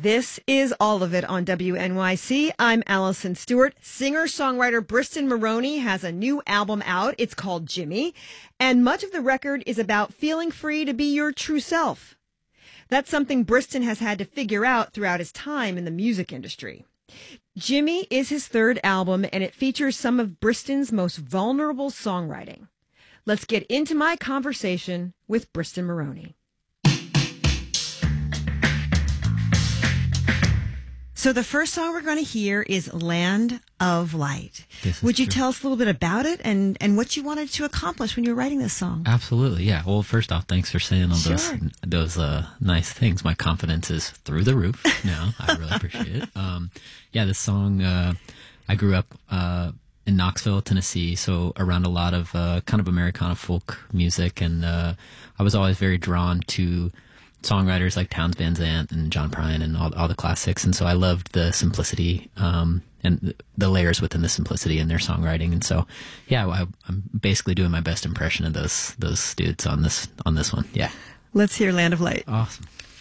This is All of It on WNYC. I'm Allison Stewart. Singer-songwriter Briston Maroney has a new album out. It's called Jimmy, and much of the record is about feeling free to be your true self. That's something Briston has had to figure out throughout his time in the music industry. Jimmy is his third album, and it features some of Briston's most vulnerable songwriting. Let's get into my conversation with Briston Maroney. So the first song we're going to hear is Land of Light. Would you tell us a little bit about it and what you wanted to accomplish when you were writing this song? Absolutely, yeah. Well, first off, thanks for saying all those nice things. My confidence is through the roof now. I really appreciate it. This song, I grew up in Knoxville, Tennessee, so around a lot of kind of Americana folk music, and I was always very drawn to songwriters like Townes Van Zandt and John Prine and all the classics, and so I loved the simplicity and the layers within the simplicity in their songwriting, and so I'm basically doing my best impression of those dudes on this one. Yeah, let's hear Land of Light. Awesome.